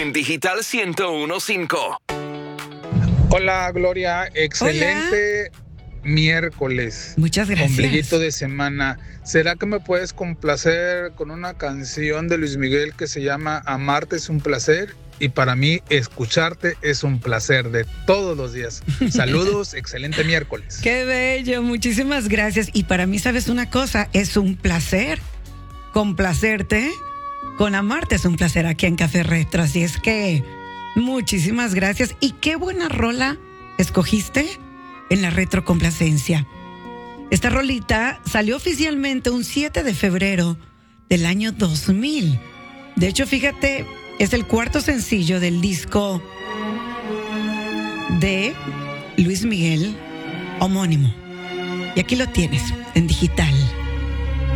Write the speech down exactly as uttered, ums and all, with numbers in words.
en Digital ciento uno punto cinco. Hola, Gloria. Excelente Hola. Miércoles. Muchas gracias. Ombliguito de semana. ¿Será que me puedes complacer con una canción de Luis Miguel que se llama Amarte es un placer? Y para mí, escucharte es un placer de todos los días. Saludos, excelente miércoles. Qué bello, muchísimas gracias. Y para mí, ¿sabes una cosa? Es un placer complacerte con Amarte. Es un placer aquí en Café Retro. Así es que muchísimas gracias. Y qué buena rola escogiste en la retrocomplacencia. Esta rolita salió oficialmente un siete de febrero del año dos mil. De hecho, fíjate, es el cuarto sencillo del disco de Luis Miguel homónimo. Y aquí lo tienes en digital.